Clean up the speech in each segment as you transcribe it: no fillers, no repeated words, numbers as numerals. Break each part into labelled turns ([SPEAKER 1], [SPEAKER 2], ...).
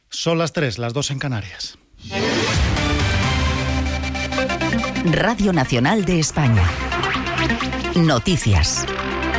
[SPEAKER 1] Son las 3, las 2 en Canarias.
[SPEAKER 2] Radio Nacional de España. Noticias.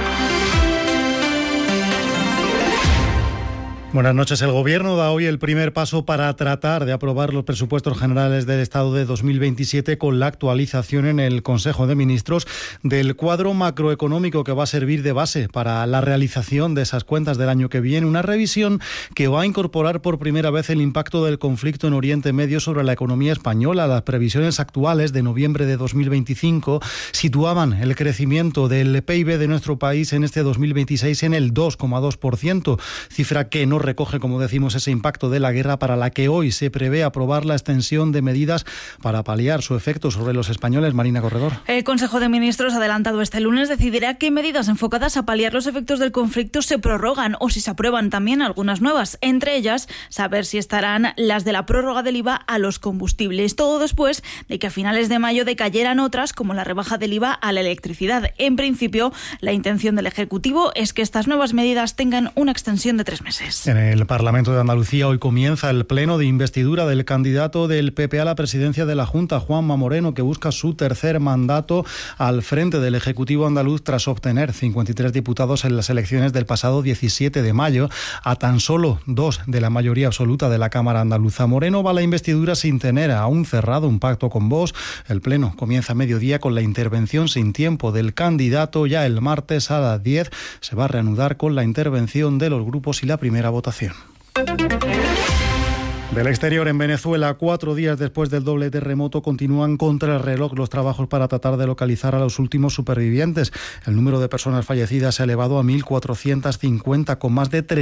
[SPEAKER 1] Buenas noches. El Gobierno da hoy el primer paso para tratar de aprobar los presupuestos generales del Estado de 2027 con la actualización en el Consejo de Ministros del cuadro macroeconómico que va a servir de base para la realización de esas cuentas del año que viene. Una revisión que va a incorporar por primera vez el impacto del conflicto en Oriente Medio sobre la economía española. Las previsiones actuales de noviembre de 2025 situaban el crecimiento del PIB de nuestro país en este 2026 en el 2,2%, cifra que no recoge, como decimos, ese impacto de la guerra, para la que hoy se prevé aprobar la extensión de medidas para paliar su efecto sobre los españoles. Marina Corredor.
[SPEAKER 3] El Consejo de Ministros, adelantado este lunes, decidirá qué medidas enfocadas a paliar los efectos del conflicto se prorrogan o si se aprueban también algunas nuevas. Entre ellas, saber si estarán las de la prórroga del IVA a los combustibles. Todo después de que a finales de mayo decayeran otras, como la rebaja del IVA a la electricidad. En principio, la intención del Ejecutivo es que estas nuevas medidas tengan una extensión de 3 meses.
[SPEAKER 1] En el Parlamento de Andalucía hoy comienza el pleno de investidura del candidato del PP a la presidencia de la Junta, Juanma Moreno, que busca su tercer mandato al frente del Ejecutivo andaluz tras obtener 53 diputados en las elecciones del pasado 17 de mayo, a tan solo 2 de la mayoría absoluta de la Cámara andaluza. Moreno va a la investidura sin tener aún cerrado un pacto con Vox. El pleno comienza a mediodía con la intervención sin tiempo del candidato. Ya el martes a las 10 se va a reanudar con la intervención de los grupos y la primera votación. Del exterior, en Venezuela, 4 días después del doble terremoto, continúan contra el reloj los trabajos para tratar de localizar a los últimos supervivientes. El número de personas fallecidas se ha elevado a 1.450, con más de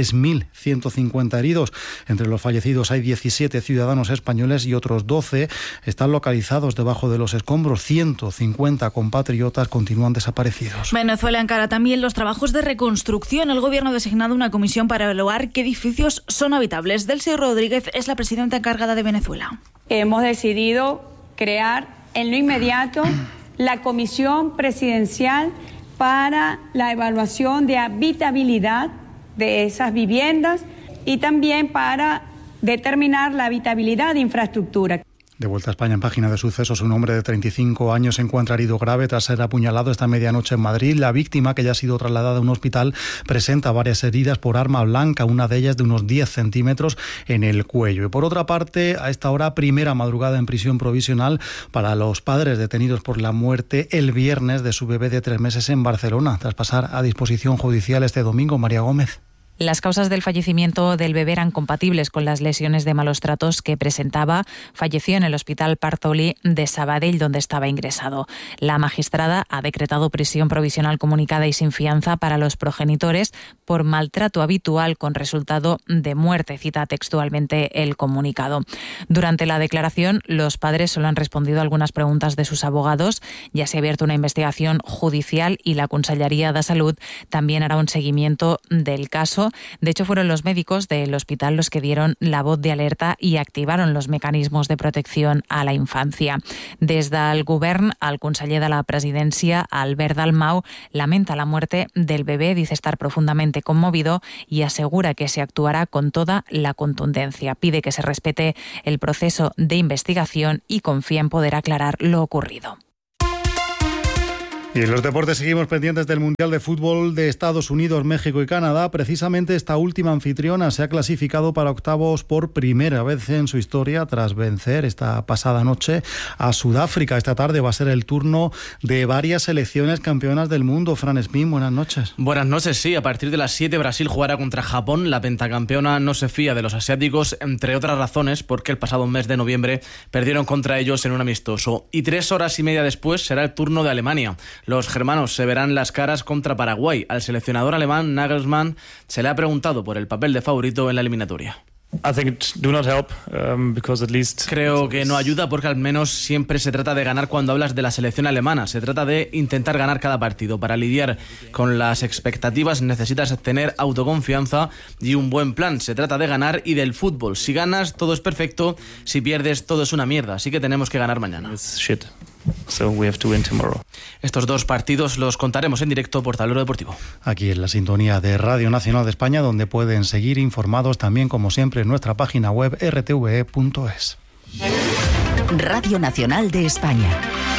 [SPEAKER 1] 3.150 heridos. Entre los fallecidos hay 17 ciudadanos españoles y otros 12 están localizados debajo de los escombros. 150 compatriotas continúan desaparecidos.
[SPEAKER 3] Venezuela encara también los trabajos de reconstrucción. El Gobierno ha designado una comisión para evaluar qué edificios son habitables. Delcy Rodríguez es la presidenta encargada de Venezuela.
[SPEAKER 4] Hemos decidido crear en lo inmediato la Comisión Presidencial para la evaluación de habitabilidad de esas viviendas y también para determinar la habitabilidad de infraestructura.
[SPEAKER 1] De vuelta a España, en página de sucesos, un hombre de 35 años se encuentra herido grave tras ser apuñalado esta medianoche en Madrid. La víctima, que ya ha sido trasladada a un hospital, presenta varias heridas por arma blanca, una de ellas de unos 10 centímetros en el cuello. Y por otra parte, a esta hora, primera madrugada en prisión provisional para los padres detenidos por la muerte el viernes de su bebé de 3 meses en Barcelona, tras pasar a disposición judicial este domingo. María Gómez.
[SPEAKER 5] Las causas del fallecimiento del bebé eran compatibles con las lesiones de malos tratos que presentaba. Falleció en el Hospital Bartolí de Sabadell, donde estaba ingresado. La magistrada ha decretado prisión provisional comunicada y sin fianza para los progenitores por maltrato habitual con resultado de muerte, cita textualmente el comunicado. Durante la declaración, los padres solo han respondido a algunas preguntas de sus abogados. Ya se ha abierto una investigación judicial y la Consellería de Salud también hará un seguimiento del caso. De hecho, fueron los médicos del hospital los que dieron la voz de alerta y activaron los mecanismos de protección a la infancia. Desde el Govern, el conseller de la Presidència, Albert Dalmau, lamenta la muerte del bebé, dice estar profundamente conmovido y asegura que se actuará con toda la contundencia. Pide que se respete el proceso de investigación y confía en poder aclarar lo ocurrido.
[SPEAKER 1] Y en los deportes seguimos pendientes del Mundial de Fútbol de Estados Unidos, México y Canadá. Precisamente esta última anfitriona se ha clasificado para octavos por primera vez en su historia tras vencer esta pasada noche a Sudáfrica. Esta tarde va a ser el turno de varias selecciones campeonas del mundo. Fran Espín, buenas noches.
[SPEAKER 6] Buenas noches, sí. A partir de las 7 Brasil jugará contra Japón. La pentacampeona no se fía de los asiáticos, entre otras razones porque el pasado mes de noviembre perdieron contra ellos en un amistoso. Y 3 horas y media después será el turno de Alemania. Los germanos se verán las caras contra Paraguay. Al seleccionador alemán Nagelsmann se le ha preguntado por el papel de favorito en la eliminatoria. Creo que no ayuda porque al menos siempre se trata de ganar cuando hablas de la selección alemana. Se trata de intentar ganar cada partido. Para lidiar con las expectativas necesitas tener autoconfianza y un buen plan. Se trata de ganar y del fútbol. Si ganas, todo es perfecto. Si pierdes, todo es una mierda. Así que tenemos que ganar mañana.
[SPEAKER 7] So we have to win tomorrow.
[SPEAKER 6] Estos dos partidos los contaremos en directo por Tablero Deportivo.
[SPEAKER 1] Aquí en la sintonía de Radio Nacional de España, donde pueden seguir informados también, como siempre, en nuestra página web rtve.es.
[SPEAKER 2] Radio Nacional de España.